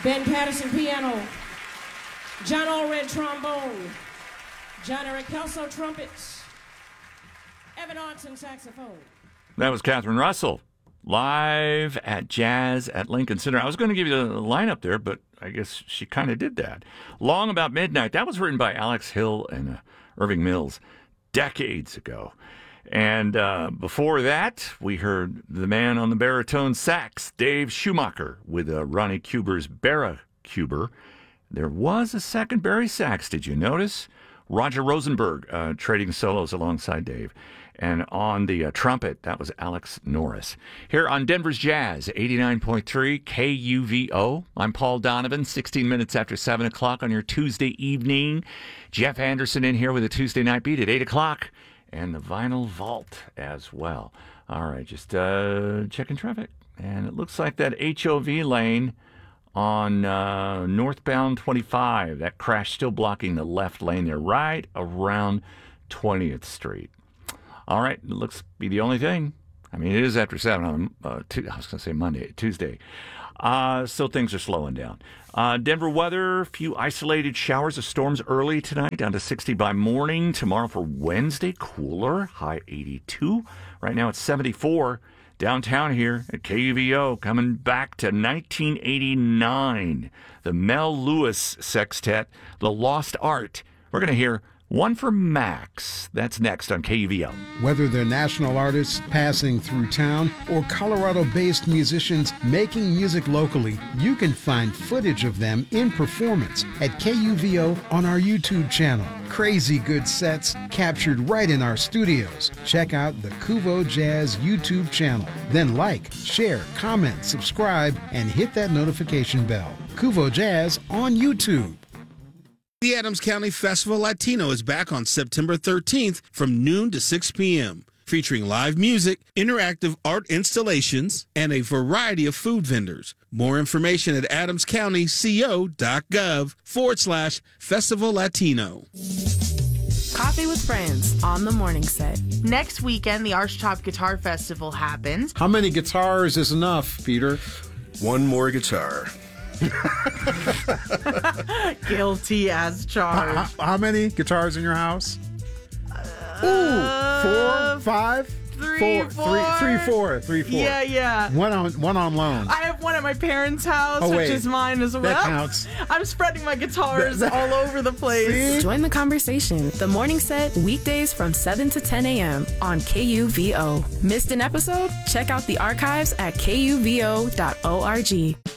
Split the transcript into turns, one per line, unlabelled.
Ben Patterson, piano. John Allred, trombone. John Eric Kelso, trumpets. Evan Arnson, saxophone.
That was Catherine Russell, live at Jazz at Lincoln Center. I was going to give you the lineup there, but I guess she kind of did that. Long About Midnight, that was written by Alex Hill and Irving Mills decades ago. And before that, we heard the man on the baritone sax, Dave Schumacher, with Ronnie Cuber's Barracuber. There was a second Barry sax, did you notice? Roger Rosenberg trading solos alongside Dave. And on the trumpet, that was Alex Norris. Here on Denver's Jazz, 89.3 KUVO. I'm Paul Donovan, 16 minutes after 7 o'clock on your Tuesday evening. Jeff Anderson in here with a Tuesday night beat at 8 o'clock. And the Vinyl Vault as well. All right, just checking traffic. And it looks like that HOV lane on northbound 25, that crash still blocking the left lane there, right around 20th Street. All right, it looks to be the only thing. I mean, it is after 7 on I was going to say Tuesday. So things are slowing down. Denver weather, a few isolated showers of storms early tonight, down to 60 by morning. Tomorrow for Wednesday, cooler, high 82. Right now it's 74. Downtown here at KUVO, coming back to 1989. The Mel Lewis Sextet, The Lost Art. We're going to hear One for Max. That's next on KUVO.
Whether they're national artists passing through town or Colorado-based musicians making music locally, you can find footage of them in performance at KUVO on our YouTube channel. Crazy good sets captured right in our studios. Check out the Kuvo Jazz YouTube channel. Then like, share, comment, subscribe, and hit that notification bell. Kuvo Jazz on YouTube.
The Adams County Festival Latino is back on September 13th from noon to 6 p.m., featuring live music, interactive art installations, and a variety of food vendors. More information at adamscountyco.gov/Festival Latino.
Coffee with Friends on the morning set. Next weekend, the Archtop Guitar Festival happens.
How many guitars is enough, Peter?
One more guitar.
Guilty as charged.
How many guitars in your house? 4, 5?
Three, four. Yeah.
One on loan.
I have one at my parents' house,
wait.
which is mine as well.
That counts.
I'm spreading my guitars all over the place.
See?
Join the conversation. The morning set, weekdays from 7 to 10 a.m. on KUVO. Missed an episode? Check out the archives at kuvo.org.